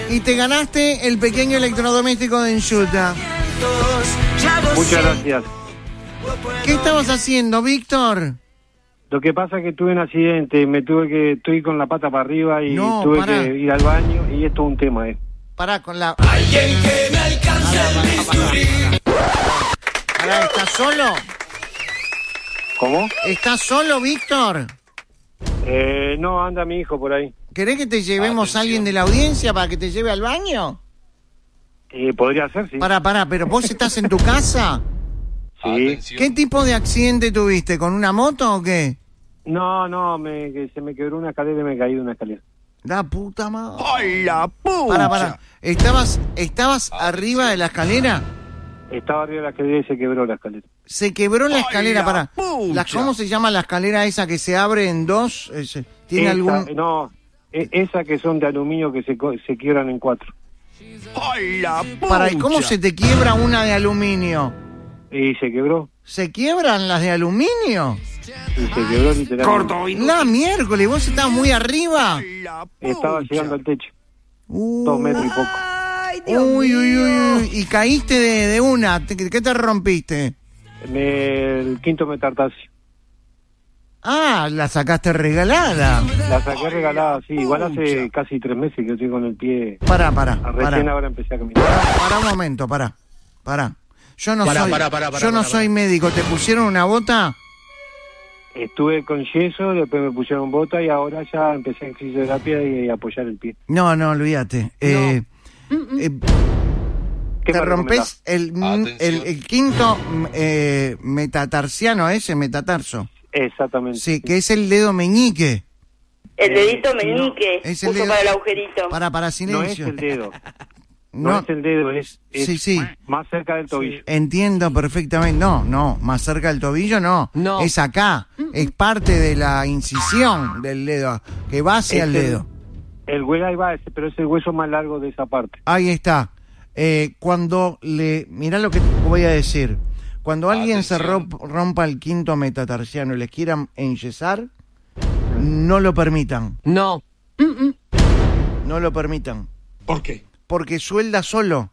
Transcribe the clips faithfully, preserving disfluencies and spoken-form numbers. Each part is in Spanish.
y te ganaste el pequeño electrodoméstico de Enchuta. Muchas gracias. ¿Qué estabas haciendo, Víctor? Lo que pasa es que tuve un accidente, me tuve que, estoy con la pata para arriba y No, tuve pará. que ir al baño y esto es un tema, eh. Pará con la... Alguien que me alcance el bisturí. Pará, ¿estás solo? ¿Cómo? ¿Estás solo, Víctor? Eh, no, anda mi hijo por ahí. ¿Querés que te llevemos a alguien de la audiencia para que te lleve al baño? Eh, podría ser, sí. Pará, pará, pero ¿vos estás en tu casa? Sí. ¿Qué tipo de accidente tuviste? ¿Con una moto o qué? No, no, me, que se me quebró una escalera y me caí de una escalera. La puta madre. ¡Ay, la pucha! Pará, pará. ¿Estabas, estabas arriba de la escalera? Estaba arriba de la escalera y se quebró la escalera. Se quebró la ¡Ay, escalera, la pará. pucha! La, ¿Cómo se llama la escalera esa que se abre en dos? Ese, ¿Tiene Esa, algún...? No, e- esa que son de aluminio que se, co- se quiebran en cuatro. ¡Ay, la pucha! Pará, ¿y cómo se te quiebra una de aluminio? Y se quebró. ¿Se quiebran las de aluminio? Y se quebró literalmente. La miércoles, ¿vos estabas muy arriba? ¡Ay, la pucha! Estaba llegando al techo. Uh, Dos metros y poco. ¡Ay, Dios uy, uy, mío! uy, uy. Y caíste de, de una. ¿Te- ¿Qué te rompiste? Me, el quinto metatarsiano. Ah, la sacaste regalada. La saqué regalada, sí. Igual hace pucha. casi tres meses que estoy con el pie. Pará, pará, Recién pará. ahora empecé a caminar. Pará, pará un momento, pará. Pará. Yo no Pará, soy, pará, pará, pará, yo no pará, soy pará. médico. ¿Te pusieron una bota? Estuve con yeso, después me pusieron bota y ahora ya empecé en fisioterapia y, y apoyar el pie. No, no, olvídate. Eh, eh, ¿Qué te me rompes el, Atención. el, el quinto mm, eh, metatarsiano ese, metatarso. recomendás? Exactamente. Sí, que es el dedo meñique. El dedito meñique, Es el justo dedo- para el agujerito. Para, para, No es silencio. el dedo. No, No, es el dedo, es, es sí, sí. más cerca del tobillo. Entiendo perfectamente. No, no, más cerca del tobillo no. No. Es acá. Es parte de la incisión del dedo, que va hacia Es el el- dedo. El hueso ahí va, ese, pero es el hueso más largo de esa parte. Ahí está. Eh, cuando le... Mirá lo que te voy a decir. Cuando alguien se Atención. romp- rompa el quinto metatarsiano y les quieran enyesar, no lo permitan. No. No lo permitan. ¿Por qué? Porque suelda solo.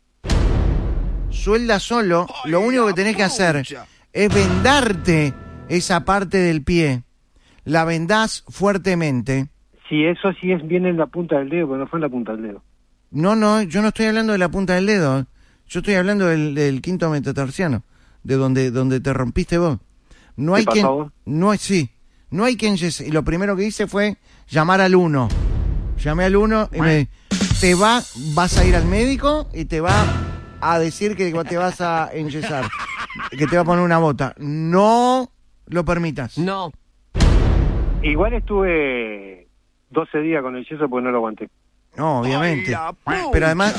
Suelda solo. Lo único que tenés que hacer es vendarte esa parte del pie. La vendás fuertemente. Si eso sí es bien en la punta del dedo, pero no fue en la punta del dedo. No, no, yo no estoy hablando de la punta del dedo. Yo estoy hablando del, del quinto metatarsiano, de donde, donde te rompiste vos. No ¿Qué hay pasó quien, a vos? no hay, sí, no hay quien, yes- y lo primero que hice fue llamar al uno. Llamé al uno y me, te va, vas a ir al médico y te va a decir que te vas a enyesar, que te va a poner una bota. No lo permitas. No. Igual estuve doce días con el yeso porque no lo aguanté. No, obviamente. ¡Ay, la pucha! Pero además